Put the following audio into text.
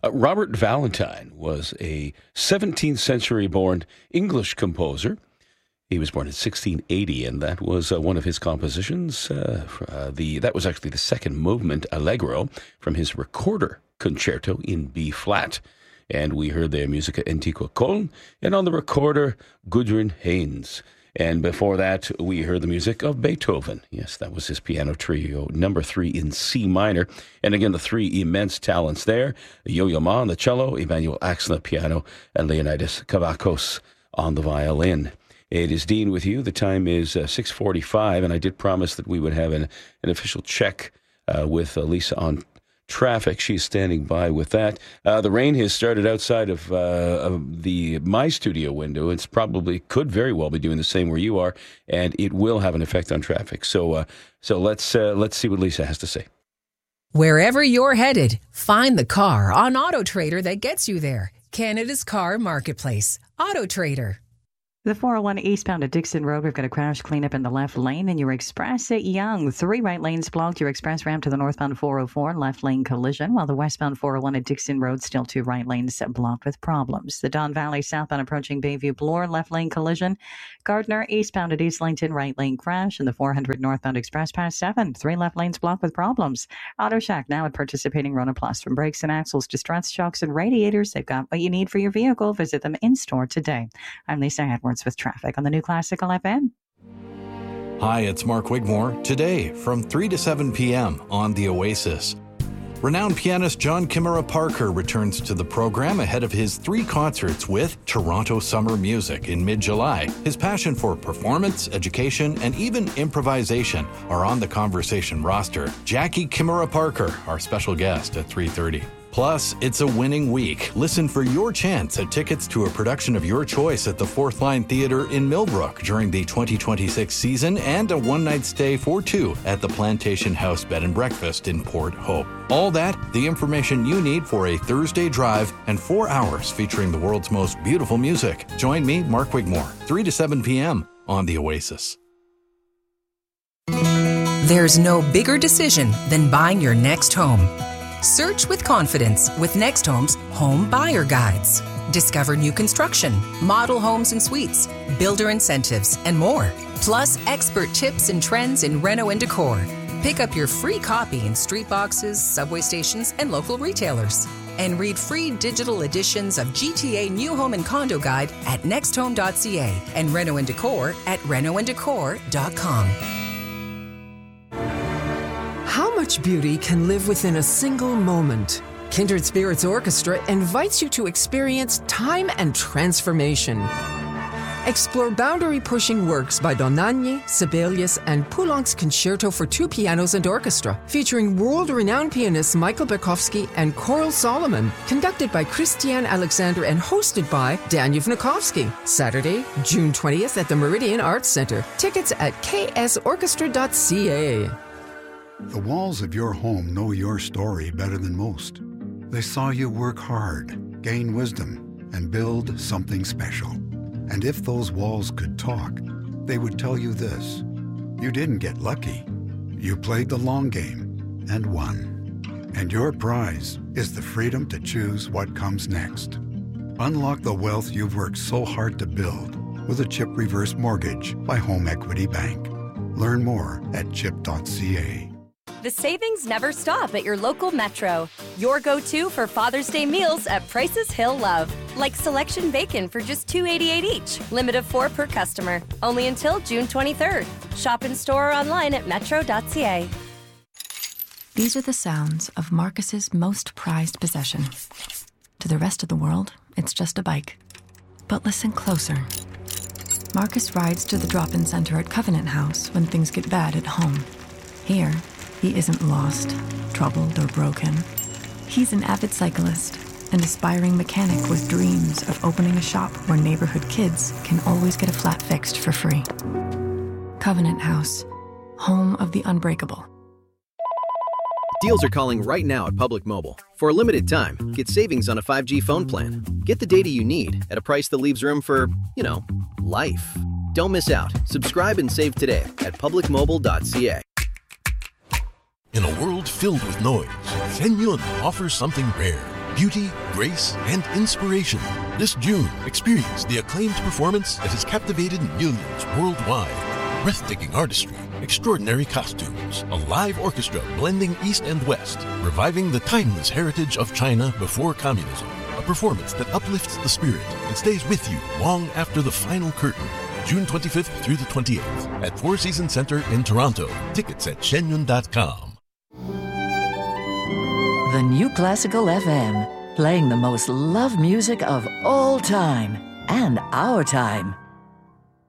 Robert Valentine was a 17th century born English composer. He was born in 1680, and that was one of his compositions. That was actually the second movement, Allegro, from his Recorder Concerto in B flat. And we heard the Musica Antiqua Köln, and on the Recorder, Gudrun Haynes. And before that, we heard the music of Beethoven. Yes, that was his piano trio, number 3 in C minor. And again, the 3 immense talents there, Yo-Yo Ma on the cello, Emmanuel Axel piano, and Leonidas Kavakos on the violin. It is Dean with you. The time is 6:45, and I did promise that we would have an official check with Lisa on traffic. She's standing by with that. The rain has started outside of my studio window. It's probably could very well be doing the same where you are, and it will have an effect on traffic. So let's see what Lisa has to say. Wherever you're headed, find the car on AutoTrader that gets you there. Canada's car marketplace, AutoTrader. The 401 eastbound at Dixon Road, we've got a crash cleanup in the left lane, and your express at Yonge. 3 right lanes blocked. Your express ramp to the northbound 404, left lane collision, while the westbound 401 at Dixon Road, still 2 right lanes blocked with problems. The Don Valley southbound approaching Bayview Bloor, left lane collision. Gardner eastbound at East Langton, right lane crash, and the 400 northbound express past 7. 3 left lanes blocked with problems. Auto Shack now at participating Rona Plus. From brakes and axles to struts, shocks, and radiators, they've got what you need for your vehicle. Visit them in store today. I'm Lisa Edwards with traffic on the new Classical FM. Hi, it's Mark Wigmore. Today, from 3 to 7 p.m. on The Oasis. Renowned pianist John Kimura Parker returns to the program ahead of his 3 concerts with Toronto Summer Music in mid-July. His passion for performance, education, and even improvisation are on the conversation roster. Jackie Kimura Parker, our special guest at 3:30. Plus, it's a winning week. Listen for your chance at tickets to a production of your choice at the Fourth Line Theatre in Millbrook during the 2026 season, and a one-night stay for 2 at the Plantation House Bed and Breakfast in Port Hope. All that, the information you need for a Thursday drive and 4 hours featuring the world's most beautiful music. Join me, Mark Wigmore, 3 to 7 p.m. on The Oasis. There's no bigger decision than buying your next home. Search with confidence with Next Home's Home Buyer Guides. Discover new construction, model homes and suites, builder incentives, and more. Plus, expert tips and trends in reno and decor. Pick up your free copy in street boxes, subway stations, and local retailers. And read free digital editions of GTA New Home and Condo Guide at nexthome.ca and Reno and Decor at renoanddecor.com. How much beauty can live within a single moment? Kindred Spirits Orchestra invites you to experience time and transformation. Explore boundary-pushing works by Dohnányi, Sibelius, and Poulenc's Concerto for 2 pianos and orchestra, featuring world-renowned pianists Michael Berkowski and Coral Solomon, conducted by Christiane Alexander and hosted by Daniel Vnukovsky. Saturday, June 20th at the Meridian Arts Center. Tickets at ksorchestra.ca. The walls of your home know your story better than most. They saw you work hard, gain wisdom, and build something special. And if those walls could talk, they would tell you this: you didn't get lucky. You played the long game and won. And your prize is the freedom to choose what comes next. Unlock the wealth you've worked so hard to build with a CHIP reverse mortgage by Home Equity Bank. Learn more at chip.ca. The savings never stop at your local Metro. Your go-to for Father's Day meals at prices he'll love. Like selection bacon for just $2.88 each. Limit of 4 per customer. Only until June 23rd. Shop in store or online at metro.ca. These are the sounds of Marcus's most prized possession. To the rest of the world, it's just a bike. But listen closer. Marcus rides to the drop-in center at Covenant House when things get bad at home. Here, he isn't lost, troubled, or broken. He's an avid cyclist, an aspiring mechanic with dreams of opening a shop where neighborhood kids can always get a flat fixed for free. Covenant House, home of the unbreakable. Deals are calling right now at Public Mobile. For a limited time, get savings on a 5G phone plan. Get the data you need at a price that leaves room for, life. Don't miss out. Subscribe and save today at publicmobile.ca. In a world filled with noise, Shenyun offers something rare. beauty, grace, and inspiration. This June, experience the acclaimed performance that has captivated millions worldwide. Breathtaking artistry, extraordinary costumes, a live orchestra blending East and West, reviving the timeless heritage of China before communism. A performance that uplifts the spirit and stays with you long after the final curtain. June 25th through the 28th at Four Seasons Center in Toronto. Tickets at shenyun.com. The New Classical FM, playing the most loved music of all time and our time.